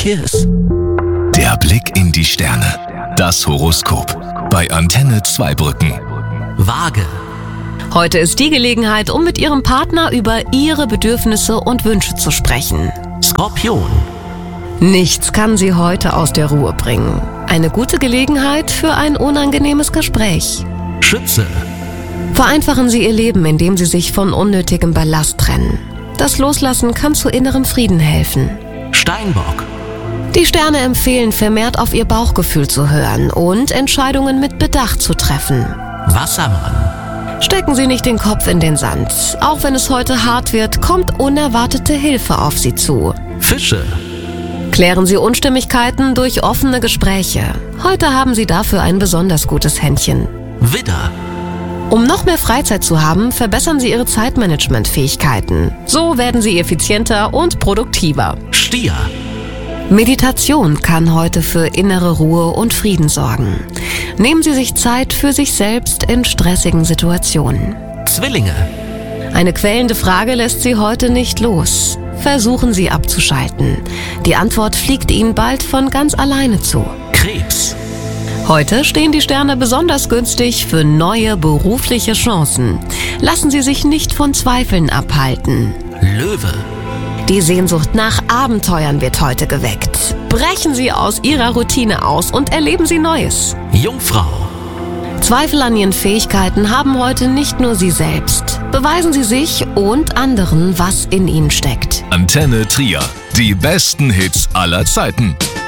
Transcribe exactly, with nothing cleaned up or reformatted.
Kiss. Der Blick in die Sterne. Das Horoskop. Bei Antenne Zweibrücken. Waage. Heute ist die Gelegenheit, um mit Ihrem Partner über Ihre Bedürfnisse und Wünsche zu sprechen. Skorpion. Nichts kann Sie heute aus der Ruhe bringen. Eine gute Gelegenheit für ein unangenehmes Gespräch. Schütze. Vereinfachen Sie Ihr Leben, indem Sie sich von unnötigem Ballast trennen. Das Loslassen kann zu innerem Frieden helfen. Steinbock. Die Sterne empfehlen, vermehrt auf Ihr Bauchgefühl zu hören und Entscheidungen mit Bedacht zu treffen. Wassermann. Stecken Sie nicht den Kopf in den Sand. Auch wenn es heute hart wird, kommt unerwartete Hilfe auf Sie zu. Fische. Klären Sie Unstimmigkeiten durch offene Gespräche. Heute haben Sie dafür ein besonders gutes Händchen. Widder. Um noch mehr Freizeit zu haben, verbessern Sie Ihre Zeitmanagement-Fähigkeiten. So werden Sie effizienter und produktiver. Stier. Meditation kann heute für innere Ruhe und Frieden sorgen. Nehmen Sie sich Zeit für sich selbst in stressigen Situationen. Zwillinge. Eine quälende Frage lässt Sie heute nicht los. Versuchen Sie abzuschalten. Die Antwort fliegt Ihnen bald von ganz alleine zu. Krebs. Heute stehen die Sterne besonders günstig für neue berufliche Chancen. Lassen Sie sich nicht von Zweifeln abhalten. Löwe. Die Sehnsucht nach Abenteuern wird heute geweckt. Brechen Sie aus Ihrer Routine aus und erleben Sie Neues. Jungfrau. Zweifel an Ihren Fähigkeiten haben heute nicht nur Sie selbst. Beweisen Sie sich und anderen, was in Ihnen steckt. Antenne Trier. Die besten Hits aller Zeiten.